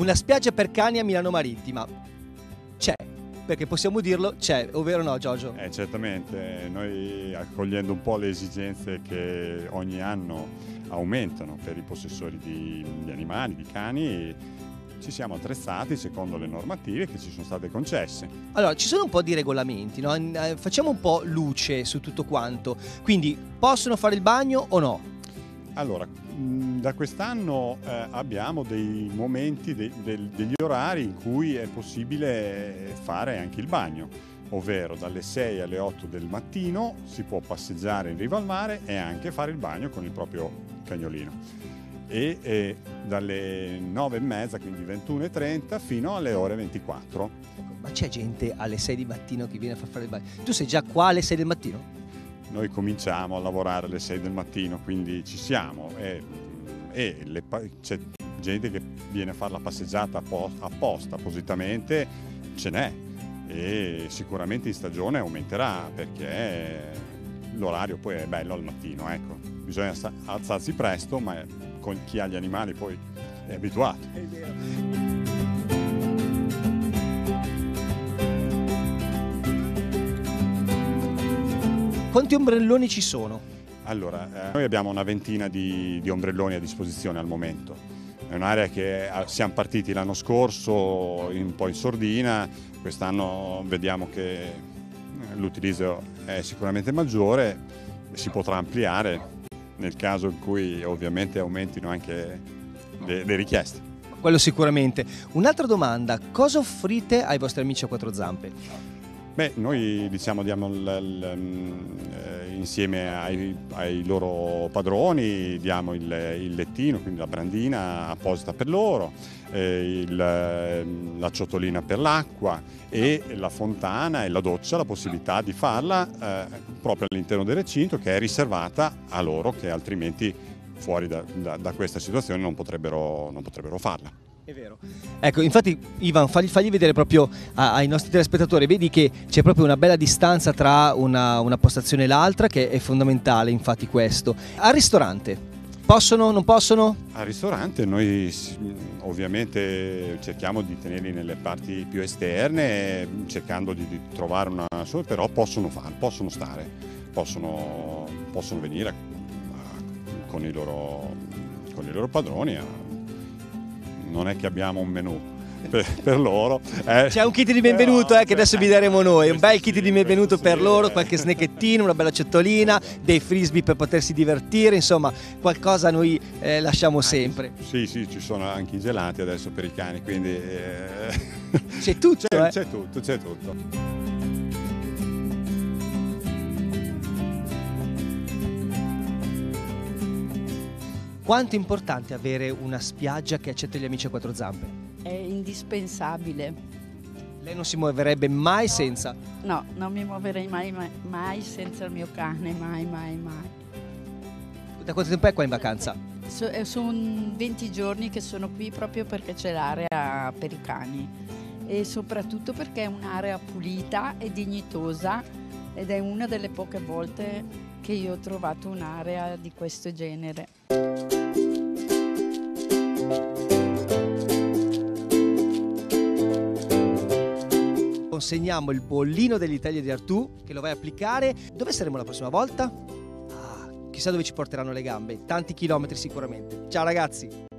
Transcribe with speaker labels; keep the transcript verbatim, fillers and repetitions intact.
Speaker 1: Una spiaggia per cani a Milano Marittima c'è, perché possiamo dirlo, c'è, ovvero no, Giorgio?
Speaker 2: Eh, certamente, noi accogliendo un po' le esigenze che ogni anno aumentano per i possessori di, di animali, di cani, ci siamo attrezzati secondo le normative che ci sono state concesse.
Speaker 1: Allora, ci sono un po' di regolamenti, no? Facciamo un po' luce su tutto quanto. Quindi, possono fare il bagno o no?
Speaker 2: Allora, da quest'anno eh, abbiamo dei momenti, de, de, degli orari in cui è possibile fare anche il bagno, ovvero dalle sei alle otto del mattino si può passeggiare in riva al mare e anche fare il bagno con il proprio cagnolino. E, e dalle nove e mezza, quindi ventuno e trenta, fino alle ore ventiquattro.
Speaker 1: Ma c'è gente alle sei di mattino che viene a far fare il bagno? Tu sei già qua alle sei del mattino?
Speaker 2: Noi cominciamo a lavorare alle sei del mattino, quindi ci siamo e, e le, c'è gente che viene a fare la passeggiata apposta, appositamente, ce n'è, e sicuramente in stagione aumenterà perché l'orario poi è bello al mattino, ecco. Bisogna alzarsi presto, ma con chi ha gli animali poi è abituato.
Speaker 1: È vero. Quanti ombrelloni ci sono?
Speaker 2: Allora, eh, noi abbiamo una ventina di, di ombrelloni a disposizione al momento. È un'area che siamo partiti l'anno scorso un po' in sordina, quest'anno vediamo che l'utilizzo è sicuramente maggiore e si potrà ampliare nel caso in cui ovviamente aumentino anche le, le richieste.
Speaker 1: Quello sicuramente. Un'altra domanda, cosa offrite ai vostri amici a quattro zampe?
Speaker 2: Beh, noi diciamo diamo l, l, eh, insieme ai, ai loro padroni diamo il, il lettino, quindi la brandina apposita per loro, eh, il, la ciotolina per l'acqua e la fontana e la doccia, la possibilità di farla eh, proprio all'interno del recinto, che è riservata a loro che altrimenti fuori da, da, da questa situazione non potrebbero, non potrebbero farla.
Speaker 1: È vero. Ecco, infatti Ivan, fagli, fagli vedere proprio a, ai nostri telespettatori, vedi che c'è proprio una bella distanza tra una, una postazione e l'altra, che è fondamentale, infatti questo. Al ristorante, possono, non possono?
Speaker 2: Al ristorante noi ovviamente cerchiamo di tenerli nelle parti più esterne, cercando di, di trovare una soluzione, però possono fare, possono stare, possono, possono venire a, a, con, i loro, con i loro padroni a, non è che abbiamo un menù per, per loro. Eh.
Speaker 1: C'è un kit di benvenuto eh, che adesso vi daremo noi, un bel kit di benvenuto per loro, qualche snackettino, una bella ciotolina, dei frisbee per potersi divertire, insomma qualcosa noi eh, lasciamo sempre.
Speaker 2: Sì, sì, ci sono anche i gelati adesso per i cani, quindi eh...
Speaker 1: c'è tutto.
Speaker 2: C'è,
Speaker 1: eh.
Speaker 2: c'è tutto, c'è tutto.
Speaker 1: Quanto è importante avere una spiaggia che accetta gli amici a quattro zampe?
Speaker 3: È indispensabile.
Speaker 1: Lei non si muoverebbe mai senza?
Speaker 3: No, non mi muoverei mai, mai, mai senza il mio cane, mai, mai, mai.
Speaker 1: Da quanto tempo è qua in vacanza?
Speaker 3: So, sono venti giorni che sono qui proprio perché c'è l'area per i cani e soprattutto perché è un'area pulita e dignitosa ed è una delle poche volte che io ho trovato un'area di questo genere.
Speaker 1: Consegniamo il bollino dell'Italia di Artù, che lo vai a applicare. Dove saremo la prossima volta? Ah, chissà dove ci porteranno le gambe, tanti chilometri sicuramente. Ciao ragazzi!